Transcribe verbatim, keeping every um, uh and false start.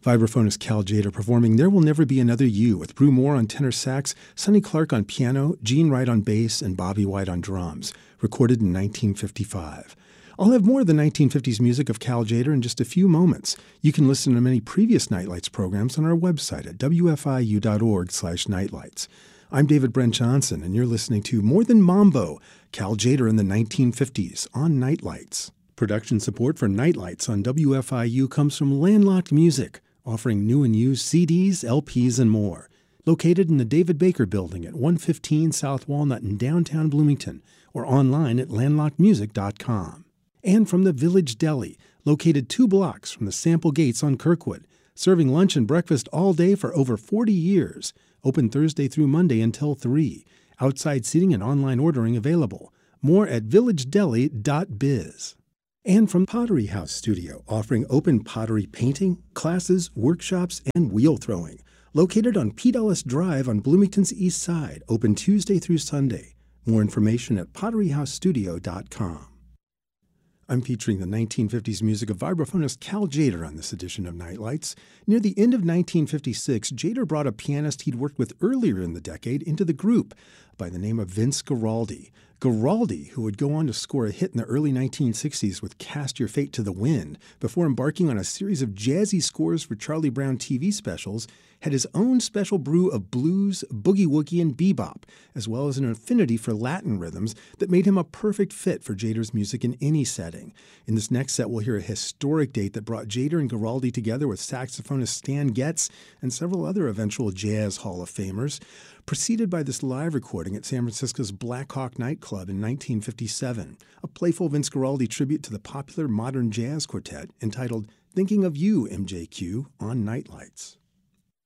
Vibraphonist Cal Tjader performing There Will Never Be Another You with Brew Moore on tenor sax, Sonny Clark on piano, Gene Wright on bass, and Bobby White on drums, recorded in nineteen fifty-five. I'll have more of the nineteen fifties music of Cal Tjader in just a few moments. You can listen to many previous Nightlights programs on our website at w f i u dot org slash nightlights. I'm David Brent Johnson, and you're listening to More Than Mambo, Cal Tjader in the nineteen fifties on Nightlights. Production support for Nightlights on W F I U comes from Landlocked Music, offering new and used C Ds, L Ps, and more. Located in the David Baker Building at one fifteen South Walnut in downtown Bloomington, or online at landlocked music dot com. And from the Village Deli, located two blocks from the Sample Gates on Kirkwood, serving lunch and breakfast all day for over forty years. Open Thursday through Monday until three. Outside seating and online ordering available. More at village deli dot biz. And from Pottery House Studio, offering open pottery painting, classes, workshops, and wheel throwing. Located on Pete Ellis Drive on Bloomington's East Side, open Tuesday through Sunday. More information at pottery house studio dot com. I'm featuring the nineteen fifties music of vibraphonist Cal Tjader on this edition of Nightlights. Near the end of nineteen fifty-six, Tjader brought a pianist he'd worked with earlier in the decade into the group by the name of Vince Guaraldi. Guaraldi, who would go on to score a hit in the early nineteen sixties with Cast Your Fate to the Wind, before embarking on a series of jazzy scores for Charlie Brown T V specials, had his own special brew of blues, boogie-woogie, and bebop, as well as an affinity for Latin rhythms that made him a perfect fit for Tjader's music in any setting. In this next set, we'll hear a historic date that brought Tjader and Guaraldi together with saxophonist Stan Getz and several other eventual Jazz Hall of Famers, preceded by this live recording at San Francisco's Black Hawk nightclub in nineteen fifty-seven, a playful Vince Guaraldi tribute to the popular modern jazz quartet entitled Thinking of You, M J Q, on Nightlights.